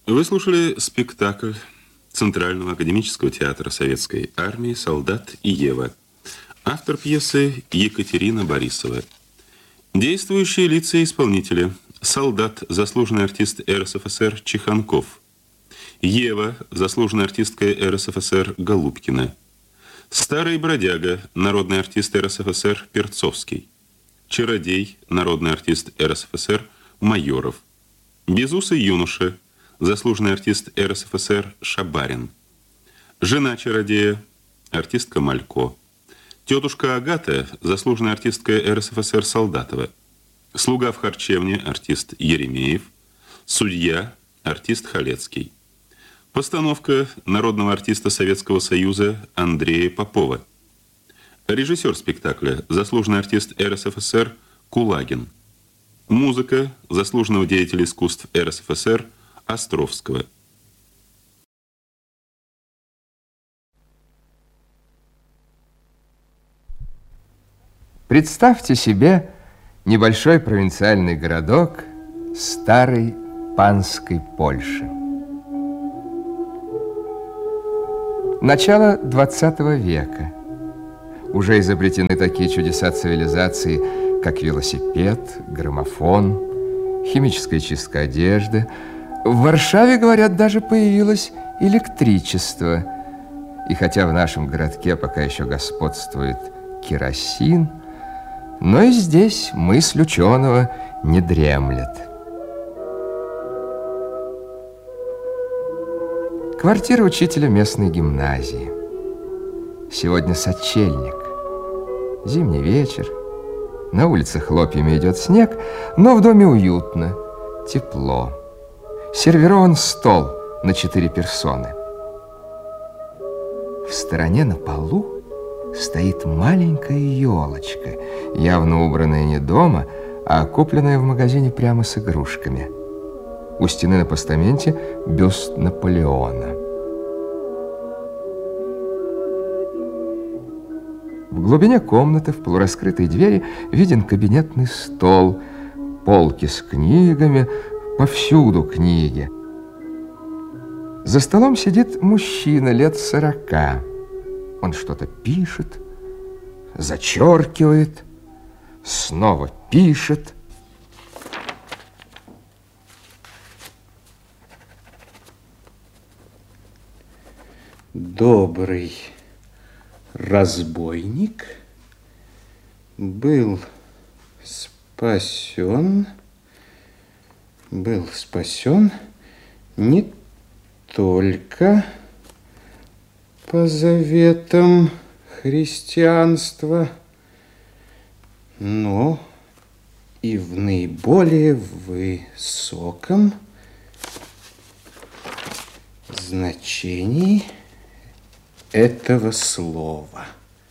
Вы слушали спектакль Центрального академического театра Советской Армии «Солдат и Ева». Автор пьесы Екатерина Борисова. Действующие лица и исполнители. Солдат, заслуженный артист РСФСР Чеханков. Ева, заслуженная артистка РСФСР Голубкина. Старый бродяга, народный артист РСФСР Перцовский. Чародей, народный артист РСФСР Майоров. Безусый юноша, заслуженный артист РСФСР Шабарин. Жена чародея, артистка Малько. Тетушка Агата, заслуженная артистка РСФСР Солдатова. Слуга в харчевне, артист Еремеев. Судья, артист Халецкий. Постановка народного артиста Советского Союза Андрея Попова. Режиссер спектакля, заслуженный артист РСФСР Кулагин. Музыка заслуженного деятеля искусств РСФСР Островского. Представьте себе небольшой провинциальный городок старой панской Польши. Начало 20 века. Уже изобретены такие чудеса цивилизации, как велосипед, граммофон, химическая чистка одежды. В Варшаве, говорят, даже появилось электричество. И хотя в нашем городке пока еще господствует керосин, но и здесь мысль ученого не дремлет. Квартира учителя местной гимназии. Сегодня сочельник. Зимний вечер. На улице хлопьями идет снег, но в доме уютно, тепло. Сервирован стол на 4 персоны. В стороне на полу стоит маленькая елочка, явно убранная не дома, а купленная в магазине прямо с игрушками. У стены на постаменте бюст Наполеона. В глубине комнаты, в полураскрытой двери, виден кабинетный стол, полки с книгами, повсюду книги. За столом сидит мужчина лет 40. Он что-то пишет, зачеркивает, снова пишет. Добрый разбойник был спасен не только по заветам христианства, но и в наиболее высоком значении этого слова.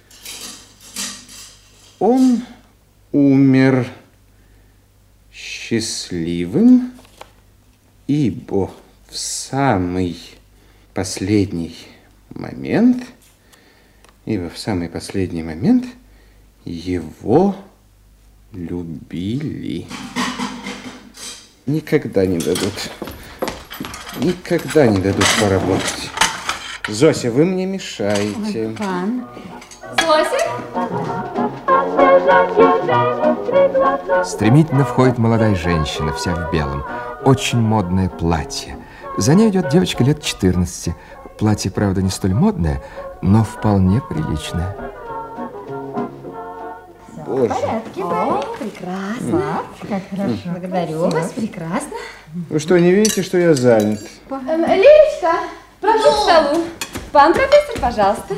Он умер счастливым, ибо в самый последний момент его любили. Никогда не дадут поработать. Зося, вы мне мешаете. Ой, пан. Зося? Стремительно входит молодая женщина, вся в белом. Очень модное платье. За ней идет девочка лет 14. Платье, правда, не столь модное, но вполне приличное. Боже. В порядке, да? Прекрасно. Как хорошо. Благодарю вас, прекрасно. Вы что, не видите, что я занят? Лилечка, прошу к столу. Пан профессор, пожалуйста.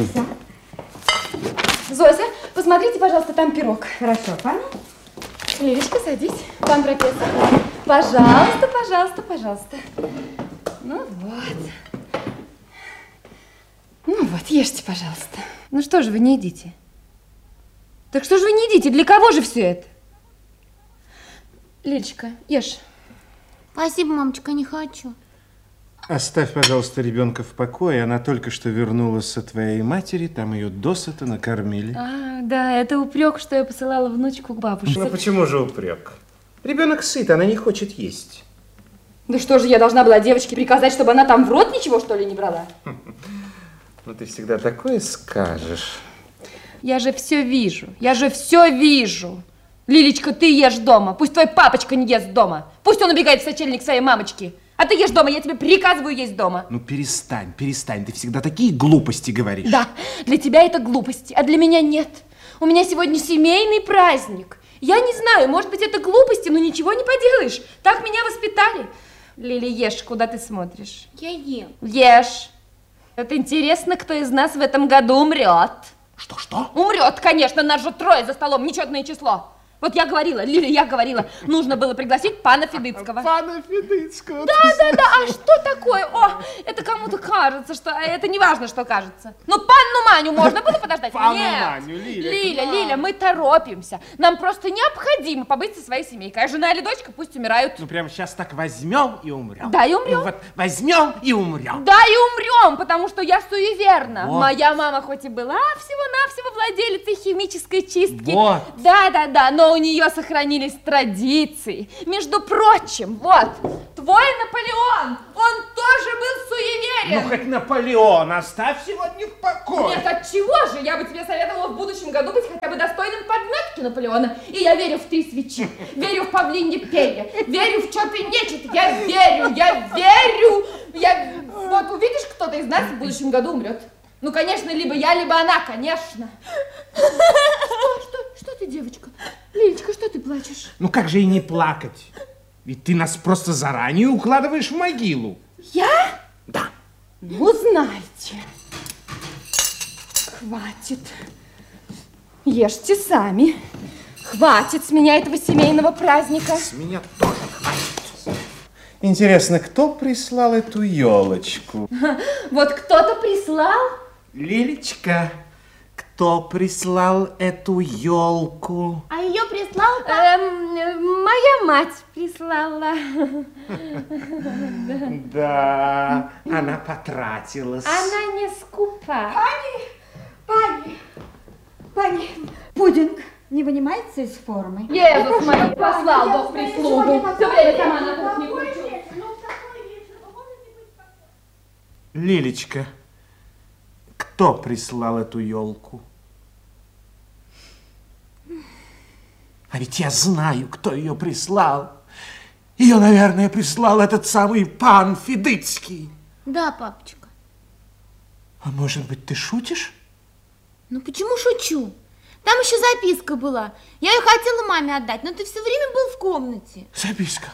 Зося, посмотрите, пожалуйста, там пирог. Хорошо, пан. Лилечка, садись. Пан профессор. Пожалуйста, пожалуйста, пожалуйста. Ну вот, ешьте, пожалуйста. Ну что же вы не едите? Так что же вы не едите? Для кого же все это? Лилечка, ешь. Спасибо, мамочка, не хочу. Оставь, пожалуйста, ребенка в покое. Она только что вернулась со твоей матери, там ее досыта накормили. А, да, это упрек, что я посылала внучку к бабушке. Ну почему же упрек? Ребенок сыт, она не хочет есть. Да что же, я должна была девочке приказать, чтобы она там в рот ничего, что ли, не брала? Ну, ты всегда такое скажешь. Я же все вижу, Лилечка, ты ешь дома, пусть твой папочка не ест дома. Пусть он убегает в сочельник к своей мамочке. А ты ешь дома, я тебе приказываю есть дома. Ну, перестань, ты всегда такие глупости говоришь. Да, для тебя это глупости, а для меня нет. У меня сегодня семейный праздник. Я не знаю, может быть, это глупости, но ничего не поделаешь. Так меня воспитали. Лили, ешь, куда ты смотришь? Я ем. Ешь. Это интересно, кто из нас в этом году умрет. Что? Умрет, конечно, нас же трое за столом, нечетное число. Вот я говорила, Лили, нужно было пригласить пана Федыцкого. Пана Федыцкого? Да, а что такое? О, это кому-то кажется, что... Это не важно, что кажется. Ну, панну Маню можно было подождать? Панну Нет. Маню, Лиля, мы торопимся. Нам просто необходимо побыть со своей семейкой. А жена или дочка пусть умирают. Ну, прямо сейчас так возьмем и умрем. Да, и умрем. Вот возьмем и умрем. Да, и умрем, потому что я суеверна. Вот. Моя мама хоть и была всего-навсего владелицей химической чистки. Вот. Да, но у нее сохранились традиции. Между прочим, вот, твой Наполеон, он тоже был суеверен. Ну, хоть Наполеон, оставь сегодня в покое. Нет, отчего же? Я бы тебе советовала в будущем году быть хотя бы достойным подметки Наполеона. И я верю в 3 свечи, верю в павлинье перья, верю в чёрт и нечет. Я верю. Вот увидишь, кто-то из нас в будущем году умрет. Ну, конечно, либо я, либо она, конечно. Что ты, девочка? Лилечка, что ты плачешь? Ну, как же и не плакать? Ведь ты нас просто заранее укладываешь в могилу. Я? Да. Ну, знаете, хватит. Ешьте сами. Хватит с меня этого семейного праздника. С меня тоже хватит. Интересно, кто прислал эту елочку? Вот кто-то прислал? Лилечка, кто прислал эту елку? А ее прислал Моя мать прислала. Да, она потратилась. Она не скупа. Пани, пудинг не вынимается из формы? Иисус мой, послал Бог прислугу. Все время сама на кухне кручу. Лилечка, кто прислал эту елку? А ведь я знаю, кто ее прислал. Ее, наверное, прислал этот самый пан Федыцкий. Да, папочка. А может быть, ты шутишь? Ну почему шучу? Там еще записка была. Я ее хотела маме отдать, но ты все время был в комнате. Записка.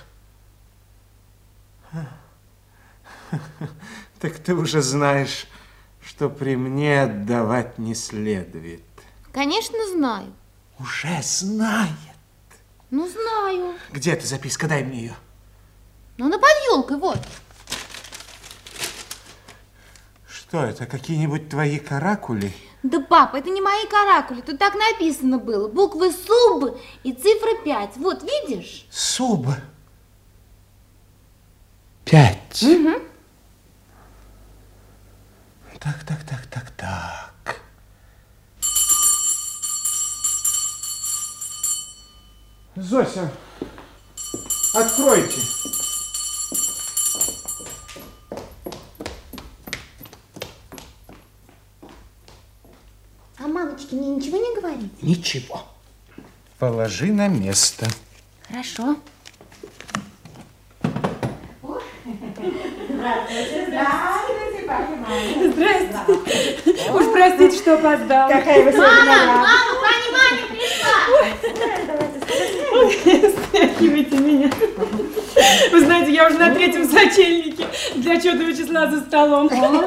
Так ты уже знаешь, что при мне отдавать не следует. Конечно, знаю. Уже знает. Ну, знаю. Где эта записка? Дай мне ее. Ну, она под елкой, вот. Что это, какие-нибудь твои каракули? Да, папа, это не мои каракули. Тут так написано было. Буквы СУБ и цифра 5. Вот, видишь? Суб. 5. Угу. Так. Зося, откройте. А мамочке мне ничего не говорит? Ничего. Положи на место. Хорошо. Здравствуйте. Уж простите, что опоздала. Какая вы Мама, пани Маня пришла. Стряхивайте меня. Вы знаете, я уже на 3-м сочельнике для чёртого числа за столом.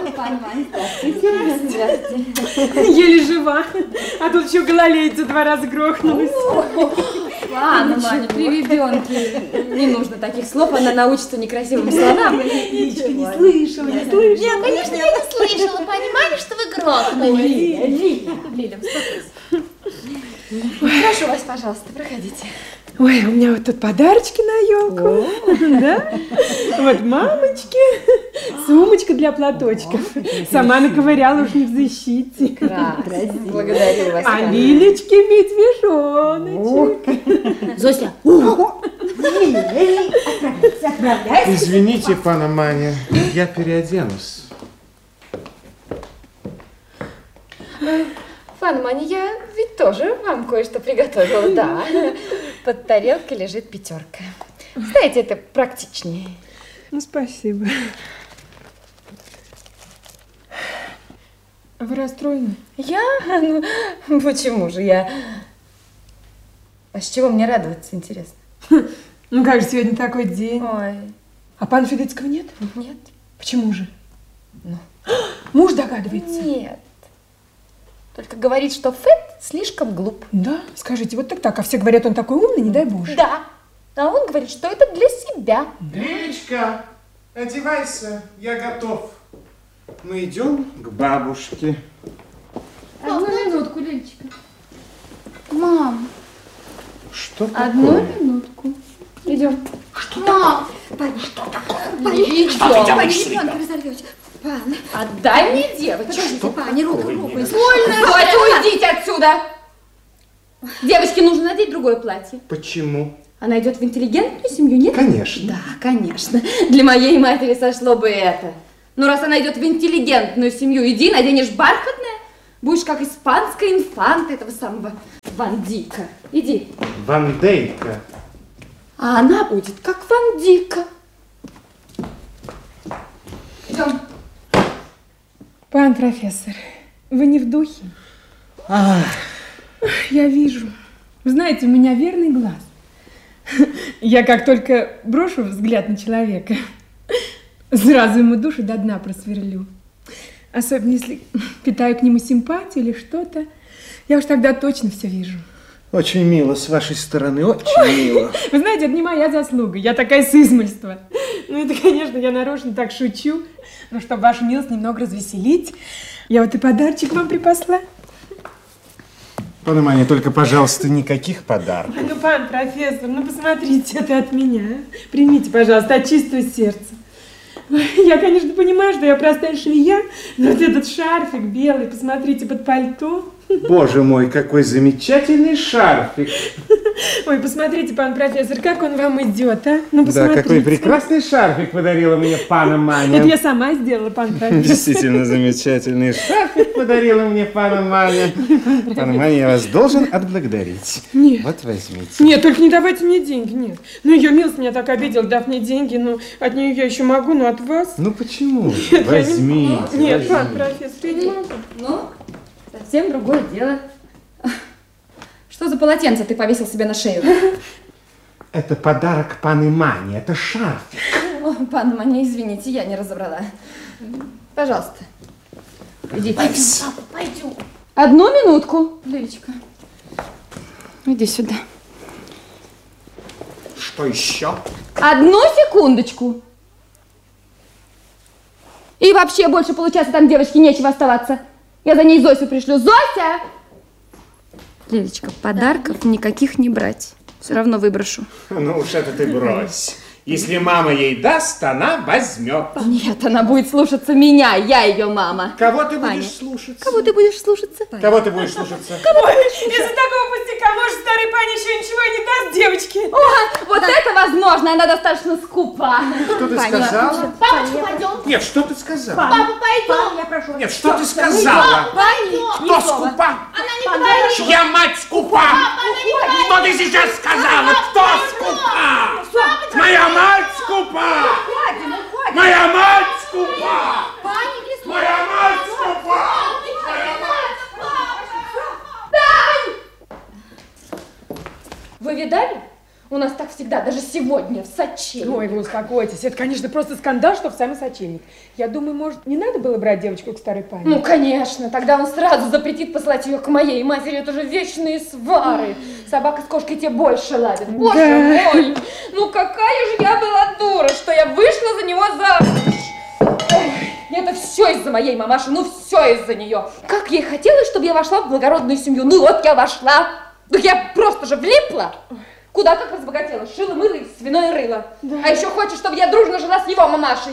Еле жива. А тут еще гололедица 2 раза грохнулась. Ладно, Маня, при ребенке не нужно таких слов, она научится некрасивым словам. Ничего не слышала, не слышала. Нет, конечно, я не слышала. Понимали, что вы грохнули? Лиля, вступайте. Прошу вас, пожалуйста, проходите. Ой, у меня вот тут подарочки на елку. Да? Вот мамочке сумочка для платочков. Сама наковыряла, уж не в защите. Красиво. Благодарю вас. А Лилечке медвежоночек. Зося, Отправляйся. Извините, пана Маня, я переоденусь. Пан Маня, я ведь тоже вам кое-что приготовила, да. Под тарелкой лежит 5. Знаете, это практичнее. Ну, спасибо. А вы расстроены? Я? Ну, почему же я? А с чего мне радоваться, интересно? Ну, как же сегодня такой день? Ой. А пана Федицкого нет? Нет. Почему же? Ну. Муж догадывается? Нет. Только говорит, что Фед слишком глуп. Да? Скажите, вот так. А все говорят, он такой умный, не дай боже. Да. А он говорит, что это для себя. Лилечка, одевайся, я готов. Мы идем к бабушке. Одну минутку, Лилечка. Мам. Что такое? Одну минутку. Идем. Что Мам! такое? Что такое? Идем. Ребенка разорвете. Пан. Отдай мне девочку. Что? Пани, руку. Стойте, уйдите отсюда. Девочке нужно надеть другое платье. Почему? Она идет в интеллигентную семью, нет? Конечно. Да, конечно. Для моей матери сошло бы это. Ну, раз она идет в интеллигентную семью, иди, наденешь бархатное. Будешь как испанская инфанта этого самого Ван Дика. Иди. Ван Дейка. А она будет как Ван Дика. Идем. Пан профессор, вы не в духе? Я вижу. Вы знаете, у меня верный глаз. Я как только брошу взгляд на человека, сразу ему душу до дна просверлю. Особенно если питаю к нему симпатию или что-то, я уж тогда точно все вижу. Очень мило с вашей стороны, очень мило. Вы знаете, это не моя заслуга, я такая с измольства. Ну, это, конечно, я нарочно так шучу, но чтобы вашу милость немного развеселить, я вот и подарочек вам припасла. Пана Маня, только, пожалуйста, никаких подарков. Ну, пан профессор, ну посмотрите, это от меня. Примите, пожалуйста, от чистого сердца. Я, конечно, понимаю, что я простая швея, но вот этот шарфик белый, посмотрите, под пальто. Боже мой, какой замечательный шарфик. Ой, посмотрите, пан профессор, как он вам идет, а? Ну, Да, посмотрите. какой прекрасный шарфик подарила мне пана Маня. Это я сама сделала, пан профессор. Действительно замечательный шарфик подарила мне пана Маня. Пана Маня, я вас должен отблагодарить. Нет. Вот возьмите. Нет, только не давайте мне деньги, нет. Ну, ее милость меня так обидела, дав мне деньги, ну, от нее я еще могу, но от вас... Ну, почему? Нет, я не- Возьмите. Нет, пан возьмите. профессор, я не могу. Ну, совсем другое дело. Что за полотенце ты повесил себе на шею? Это подарок паны Мане, это шарфик. О, пан Маня, извините, я не разобрала. Пожалуйста. Идите. Пойдем. Одну минутку, Лилечка. Иди сюда. Что еще? Одну секундочку. И вообще больше получается там девочке нечего оставаться. Я за ней Зосю пришлю. Зося! Лилечка, подарков никаких не брать. Все равно выброшу. Ну уж это ты брось. Если мама ей даст, она возьмет. Нет, она будет слушаться меня. Я ее мама. Кого ты Паня. будешь слушаться? Кого ты будешь слушаться? Кого ты будешь слушаться? Ой, из-за такого пустяка, может, старый пан еще ничего и не даст девочке? О, вот это возможно. Она достаточно скупа. Что ты сказала? Папочка, пойдем. Нет, что ты сказала? Папа, пойдем. Я прошу. Нет, что ты сказала? Кто скупа? Она не говорит. Чья мать скупа? Что ты сейчас сказала? Кто скупа? Моя мать скупа! Моя мать скупа! Моя мать скупа! Вы видали? У нас так всегда, даже сегодня, в сочельник. Ой, вы успокойтесь. Это, конечно, просто скандал, что в самый сочельник. Я думаю, может, не надо было брать девочку к старой пане? Ну, конечно. Тогда он сразу запретит послать ее к моей матери. Это же вечные свары. Собака с кошкой тебе больше ладит. Боже мой! Ну, какая же я была дура, что я вышла за него замуж. Ой, это все из-за моей мамаши. Ну, все из-за нее. Как ей хотелось, чтобы я вошла в благородную семью. Ну, вот я вошла. Так я просто же влипла. Куда как разбогатела. Шила, мыло и свиное рыло. Да. А еще хочешь, чтобы я дружно жила с его мамашей.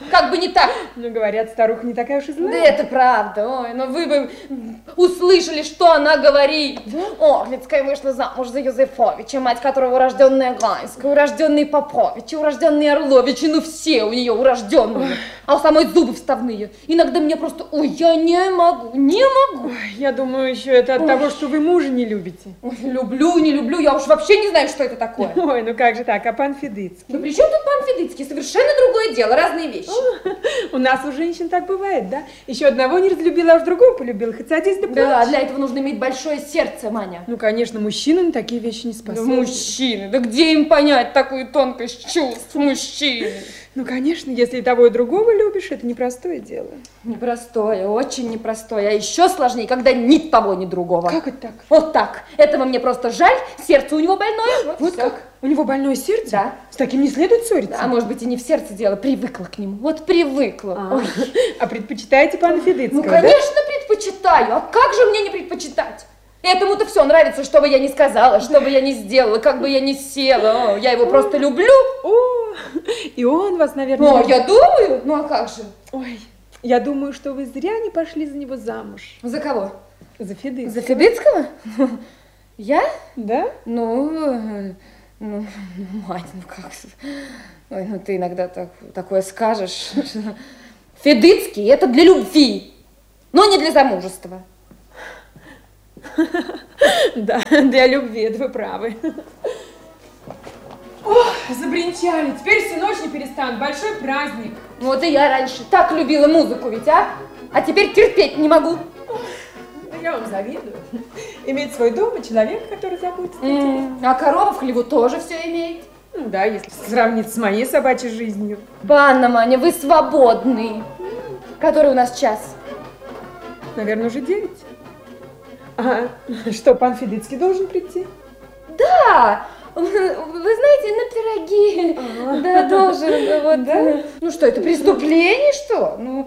Как бы не так. Ну, говорят, старуха не такая уж и злая. Да это правда. Ой, ну вы бы услышали, что она говорит. Да? Орлицкая вышла замуж за Юзефовича, мать которого урожденная Ганская, урожденные Поповичи, урожденные Орловичи, ну все у нее урожденные. А у самой зубы вставные. Иногда мне просто, ой, я не могу. Ой, я думаю, еще это от того, что вы мужа не любите. Ой, люблю, не люблю, я уж вообще не знаю, что это такое. Ой, ну как же так, а пан Федыцкий? Ну при чем тут пан Федыцкий? Совершенно другое дело, разные вещи. У нас у женщин так бывает, да? Еще одного не разлюбила, а уж другого полюбила, хоть садись да плачь. Да, для этого нужно иметь большое сердце, Маня. Ну, конечно, мужчины на такие вещи не способны. Да мужчины, да где им понять такую тонкость чувств, мужчины? Ну, конечно, если и того, и другого любишь, это непростое дело. Непростое, очень непростое. А еще сложнее, когда ни того, ни другого. Как это так? Вот так. Этого мне просто жаль, сердце у него больное. Вот как? У него больное сердце? Да. С таким не следует ссориться? А может быть и не в сердце дело, привыкла к нему. Вот привыкла. А предпочитаете пана Федыцкого, Ну, конечно, предпочитаю. А как же мне не предпочитать? Этому-то все нравится, что бы я ни сказала, что бы я ни сделала, как бы я ни села. Я его просто люблю. О, и он вас, наверное... Ну, я думаю. Ну, а как же? Ой, я думаю, что вы зря не пошли за него замуж. За кого? За Федыцкого. За Федыцкого? Я? Да? Ну, мать, ну как... Ой, ну ты иногда такое скажешь. Федыцкий – это для любви, но не для замужества. Да, для любви, это вы правы. Ох, забринчали, теперь всю ночь не перестанут, большой праздник. Вот и я раньше так любила музыку ведь, а теперь терпеть не могу. Да я вам завидую. Иметь свой дом и человека, который заботится о тебе. А корова в хлеву тоже все имеет. Ну да, если сравнить с моей собачьей жизнью. Панна Маня, вы свободны. Который у нас час? Наверное, уже 9. А что, пан Федыцкий должен прийти? Да, вы знаете, на пироги. Да, должен. Вот. Да? Ну что, это преступление, что? Ну...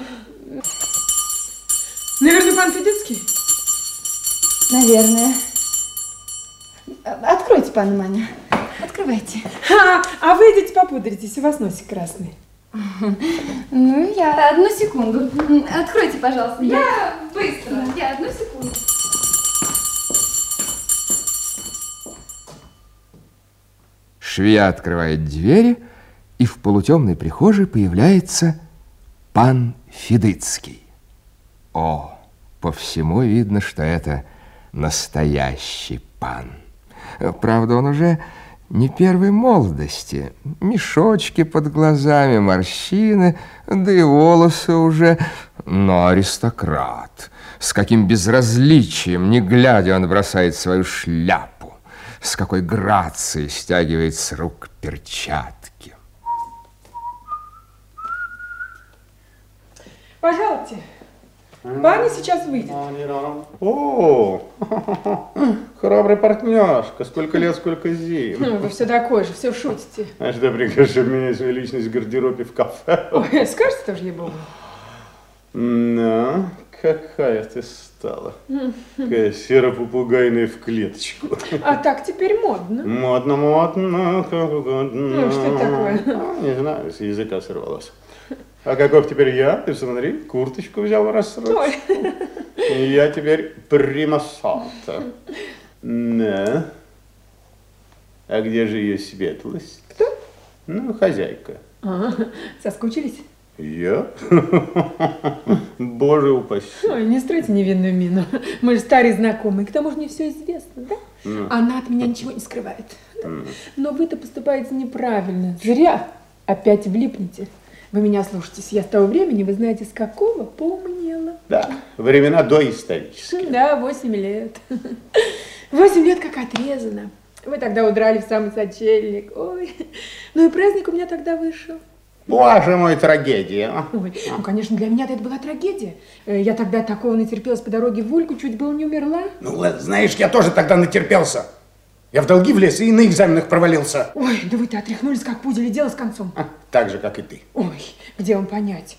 Наверное, пан Федыцкий? Наверное. Откройте, панна Маня. Открывайте. А вы идите попудритесь, у вас носик красный. Ну, я одну секунду. Откройте, пожалуйста. Я быстро. Я одну секунду. Швея открывает двери, и в полутемной прихожей появляется пан Федыцкий. О, по всему видно, что это настоящий пан. Правда, он уже не первой молодости. Мешочки под глазами, морщины, да и волосы уже. Но аристократ. С каким безразличием, не глядя, он бросает свою шляпу. С какой грацией стягивает с рук перчатки. Пожалуйте. Паня сейчас выйдет. О, храбрый партнершка. Сколько лет, сколько зим. Ну, вы все такой же, все шутите. А что прикажешь обменять свою личность в гардеробе в кафе? Ой, скажете тоже, ей-богу. Ну, какая ты стала. Такая серо-попугайная в клеточку. А так теперь модно. Модно, как угодно. Ну, что это такое? Не знаю, с языка сорвалось. А каков теперь я? Ты смотри, курточку взял в рассрочку. Я теперь примасата. Да. А где же ее светлость? Кто? Ну, хозяйка. Соскучились? Я? Боже упаси. Ой, не стройте невинную мину. Мы же старые знакомые, к тому же мне все известно, да? Она от меня ничего не скрывает. Но вы-то поступаете неправильно. Зря опять влипнете. Вы меня слушаетесь. Я с того времени, вы знаете, с какого поумнела. Да, времена доисторические. Да, 8 лет. 8 лет как отрезано. Вы тогда удрали в самый сочельник. Ой, ну и праздник у меня тогда вышел. Боже мой, трагедия. Ой, ну, конечно, для меня это была трагедия. Я тогда такого натерпелась по дороге в Ульку, чуть было не умерла. Ну, знаешь, я тоже тогда натерпелся. Я в долги влез и на экзаменах провалился. Ой, да вы-то отряхнулись, как пудели, дело с концом. Так же, как и ты. Ой, где вам понять?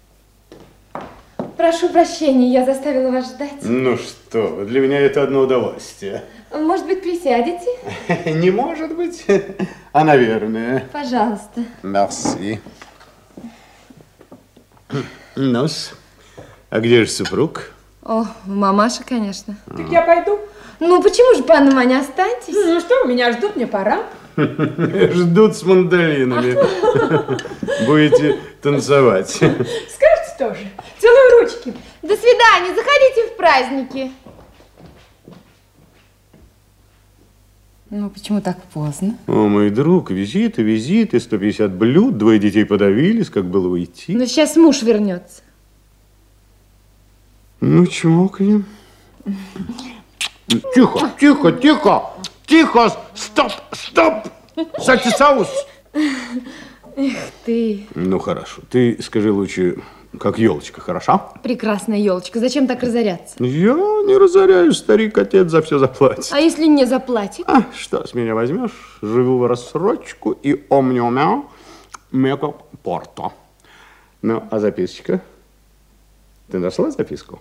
Прошу прощения, я заставила вас ждать. Ну что, для меня это одно удовольствие. Может быть, присядете? Не может быть, а наверное. Пожалуйста. Мерси. Ну-с, а где же супруг? О, мамаша, конечно. Так я пойду. Ну, почему же, панна Маня, останьтесь? Ну что, меня ждут, мне пора. Ждут с мандолинами. Будете танцевать. Скажете тоже. Целую ручки. До свидания, заходите в праздники. Ну, почему так поздно? О, мой друг, визиты, 150 блюд, 2 детей подавились, как было уйти. Но сейчас муж вернется. Ну, чмокнем. Тихо, тихо, тихо, тихо, стоп, стоп, соус. Эх ты. Ну, хорошо, ты скажи лучше, как елочка, хороша? Прекрасная елочка, зачем так разоряться? Я не разоряюсь, старик-отец за все заплатит. А если не заплатит? А, что с меня возьмешь? Живу в рассрочку и омниумя меко порто. Ну, а записочка? Ты нашла записку?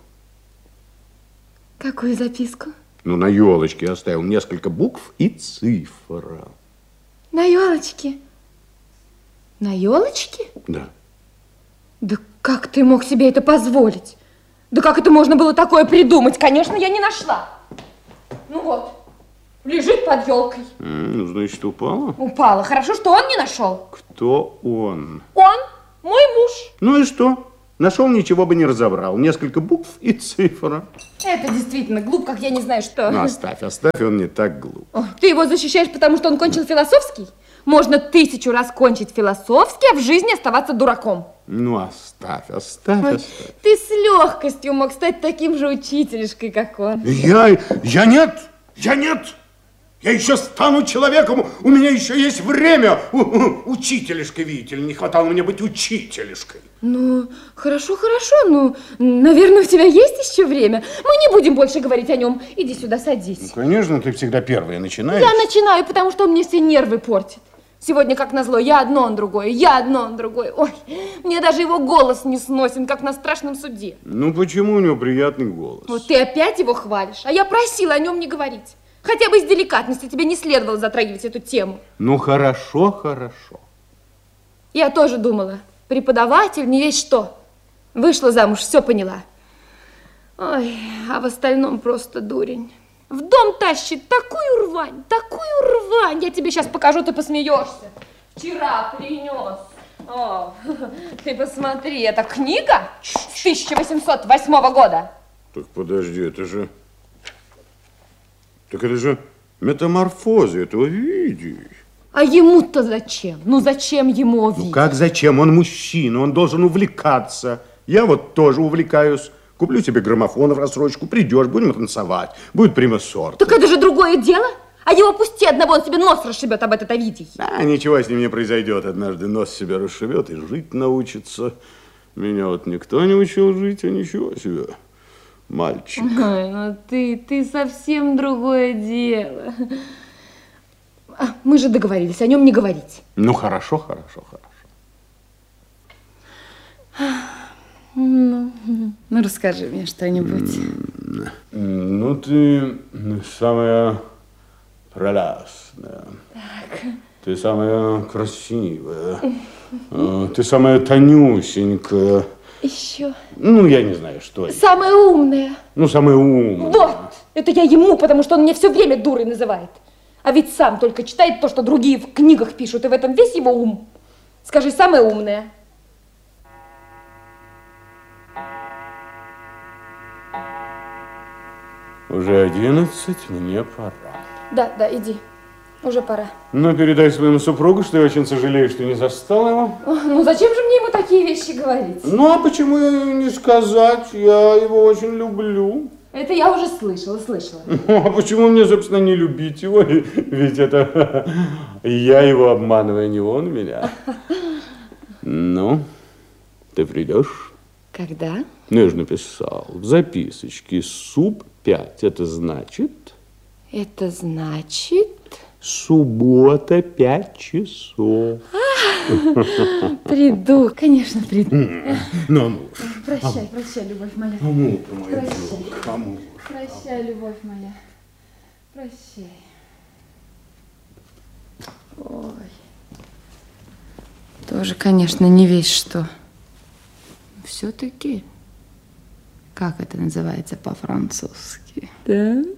Какую записку? Ну, на елочке я оставил несколько букв и цифра. На елочке? На елочке? Да. Да как ты мог себе это позволить? Да как это можно было такое придумать? Конечно, я не нашла. Ну вот, лежит под елкой. Ну, значит, упала? Упала. Хорошо, что он не нашел. Кто он? Он, мой муж. Ну и что? Нашел, ничего бы не разобрал. Несколько букв и цифра. Это действительно глуп, как я не знаю что. Ну, оставь, он не так глуп. О, ты его защищаешь, потому что он кончил философский? Можно 1000 раз кончить философский, а в жизни оставаться дураком. Ну, оставь. Ой, ты с легкостью мог стать таким же учителешкой, как он. Я нет! Я еще стану человеком, у меня еще есть время. Учителешкой, видите ли, не хватало мне быть учителешкой. Ну, хорошо, ну, наверное, у тебя есть еще время. Мы не будем больше говорить о нем. Иди сюда, садись. Ну, конечно, ты всегда первая начинаешь. Я начинаю, потому что он мне все нервы портит. Сегодня, как назло, я одно, он другое. Ой, мне даже его голос не сносен, как на страшном суде. Ну, почему у него приятный голос? Вот ты опять его хвалишь, а я просила о нем не говорить. Хотя бы из деликатности тебе не следовало затрагивать эту тему. Ну, хорошо. Я тоже думала, преподаватель не весь что. Вышла замуж, все поняла. Ой, а в остальном просто дурень. В дом тащит такую рвань. Я тебе сейчас покажу, ты посмеешься. Вчера принес. О, ты посмотри, это книга с 1808 года. Так подожди, это же метаморфозы этого видеть. А ему-то зачем? Ну зачем ему видеть? Ну как зачем? Он мужчина, он должен увлекаться. Я вот тоже увлекаюсь. Куплю тебе граммофон в рассрочку, придешь, будем танцевать. Будет прима-сорт. Так это же другое дело. А его пусти одного, он себе нос расшибет об этот Овидий. А ничего с ним не произойдет. Однажды нос себя расшибет и жить научится. Меня вот никто не учил жить, а ничего себе. Мальчик. Ой, ну ты совсем другое дело. А, мы же договорились о нем не говорить. Ну, хорошо. Ну, расскажи мне что-нибудь. Ну, ты самая прелестная. Так. Ты самая красивая. Ты самая тонюсенькая. Еще. Ну, я не знаю, что это. Самая умная. Ну, самая умная. Вот, это я ему, потому что он меня все время дурой называет. А ведь сам только читает то, что другие в книгах пишут, и в этом весь его ум. Скажи, самая умная. Уже 11, мне пора. Да, иди. Уже пора. Ну, передай своему супругу, что я очень сожалею, что не застал его. Ну, зачем же мне ему такие вещи говорить? Ну, а почему не сказать? Я его очень люблю. Это я уже слышала. А почему мне, собственно, не любить его? Ведь это я его обманываю, а не он меня. Ну, ты придешь? Когда? Ну, я же написал в записочке суп 5. Это значит? Это значит? Суббота 5 часов. Приду, конечно, приду. Ну, муж. Прощай, любовь моя. Амур, мой Прощай. друг, амур. Прощай, любовь моя. Прощай. Ой. Тоже, конечно, не весь что. все-таки, как это называется по-французски? Да?